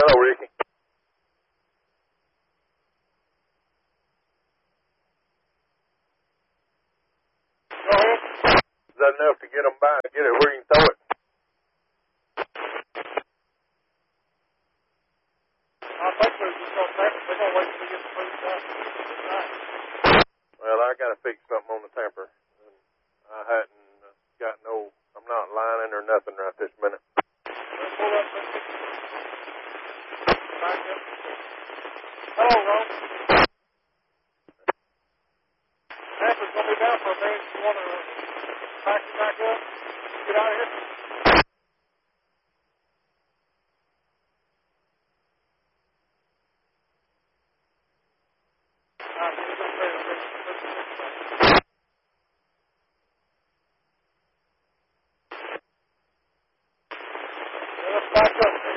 Hello, Ricky. Go ahead. Is that enough to get them by and get it where you can throw it? I think they're just going to take it. They're going to wait till we get the food done tonight. Well, I got to fix something on the tamper. I hadn't got I'm not lining or nothing right this minute. Let's pull up. Back up. Hello, Ron. Tamper's going to be down for a minute. You want to pack it back up? Get out of here. Let's back up.